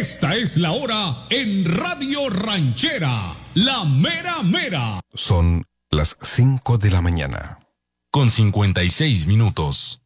Esta es la hora en Radio Ranchera, la mera mera. Son las 5 de la mañana. Con 56 minutos.